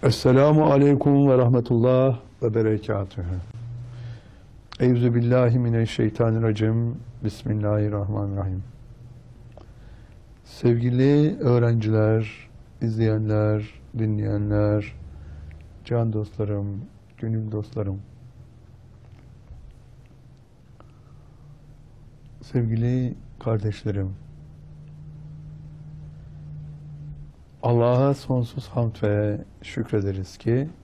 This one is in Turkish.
Esselamu aleyküm ve rahmetullah ve berekatühü. Eyüzü billahi mineşşeytanirracim. Bismillahirrahmanirrahim. Sevgili öğrenciler, izleyenler, dinleyenler, can dostlarım, gönül dostlarım. Sevgili kardeşlerim. Allah'a sonsuz hamd ve şükrederiz ki